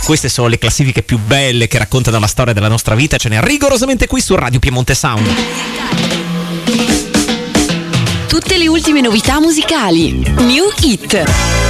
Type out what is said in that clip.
Queste sono le classifiche più belle che raccontano la storia della nostra vita, ce n'è rigorosamente qui su Radio Piemonte Sound. Tutte le ultime novità musicali. New Hit.